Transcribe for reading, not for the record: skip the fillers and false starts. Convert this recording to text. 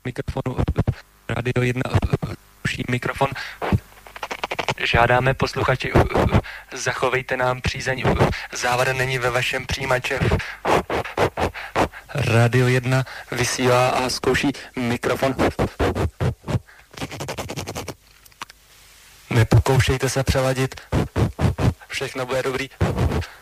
mikrofonu. Radio 1 ruší mikrofon. Žádáme posluchači, zachovejte nám přízeň, závada není ve vašem přijímače. Radio 1 vysílá a zkouší mikrofon. Nepokoušejte se přeladit, všechno bude dobrý.